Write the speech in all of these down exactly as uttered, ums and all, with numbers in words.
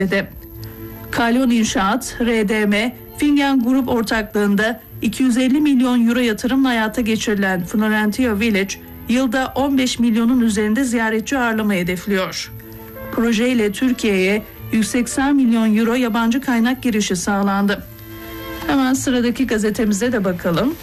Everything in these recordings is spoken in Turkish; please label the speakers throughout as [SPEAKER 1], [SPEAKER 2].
[SPEAKER 1] Kalyon İnşaat, R D M, Fingen Grup ortaklığında iki yüz elli milyon euro yatırımla hayata geçirilen Florentia Village, yılda on beş milyonun üzerinde ziyaretçi ağırlamayı hedefliyor. Projeyle Türkiye'ye yüz seksen milyon euro yabancı kaynak girişi sağlandı. Hemen sıradaki gazetemize de bakalım.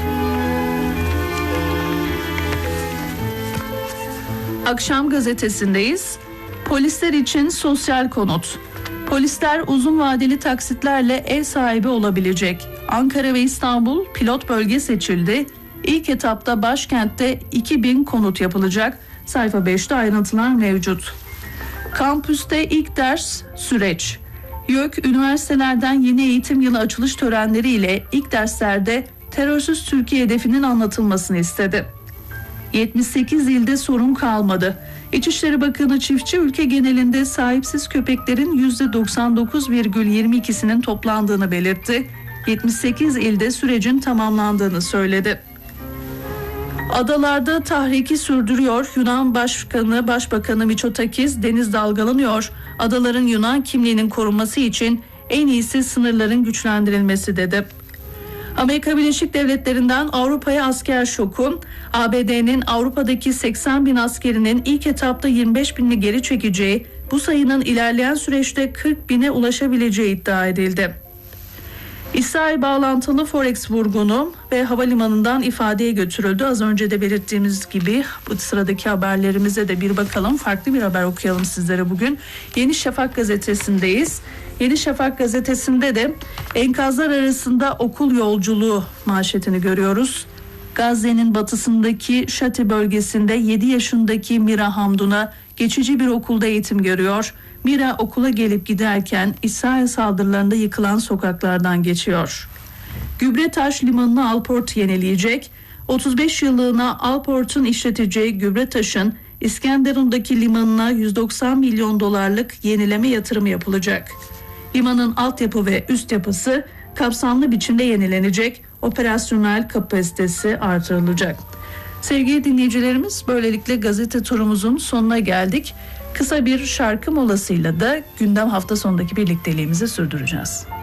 [SPEAKER 1] Akşam gazetesindeyiz. Polisler için sosyal konut. Polisler uzun vadeli taksitlerle ev sahibi olabilecek. Ankara ve İstanbul pilot bölge seçildi. İlk etapta başkentte iki bin konut yapılacak. Sayfa beşte ayrıntılar mevcut. Kampüste ilk ders süreç. YÖK, üniversitelerden yeni eğitim yılı açılış törenleriyle ilk derslerde terörsüz Türkiye hedefinin anlatılmasını istedi. yetmiş sekiz ilde sorun kalmadı. İçişleri Bakanı Çiftçi, ülke genelinde sahipsiz köpeklerin yüzde doksan dokuz virgül yirmi ikisinin toplandığını belirtti. yetmiş sekiz ilde sürecin tamamlandığını söyledi. Adalarda tahriki sürdürüyor. Yunan Başkanı Başbakanı Mitsotakis, deniz dalgalanıyor. Adaların Yunan kimliğinin korunması için en iyisi sınırların güçlendirilmesi dedi. Amerika Birleşik Devletleri'nden Avrupa'ya asker şoku. A B D'nin Avrupa'daki seksen bin askerinin ilk etapta yirmi beş binini geri çekeceği, bu sayının ilerleyen süreçte kırk bine ulaşabileceği iddia edildi. İsrail bağlantılı Forex vurgunu ve havalimanından ifadeye götürüldü. Az önce de belirttiğimiz gibi bu sıradaki haberlerimize de bir bakalım. Farklı bir haber okuyalım sizlere bugün. Yeni Şafak gazetesindeyiz. Yeni Şafak gazetesinde de enkazlar arasında okul yolculuğu manşetini görüyoruz. Gazze'nin batısındaki Şati bölgesinde yedi yaşındaki Mira Hamdun'a geçici bir okulda eğitim görüyor. Mira okula gelip giderken İsrail saldırılarında yıkılan sokaklardan geçiyor. Gübretaş limanını Alport yenileyecek. otuz beş yıllığına Alport'un işleteceği Gübretaş'ın İskenderun'daki limanına yüz doksan milyon dolarlık yenileme yatırımı yapılacak. Limanın altyapı ve üst yapısı kapsamlı biçimde yenilenecek, operasyonel kapasitesi artırılacak. Sevgili dinleyicilerimiz, böylelikle gazete turumuzun sonuna geldik. Kısa bir şarkı molasıyla da gündem hafta sonundaki birlikteliğimizi sürdüreceğiz.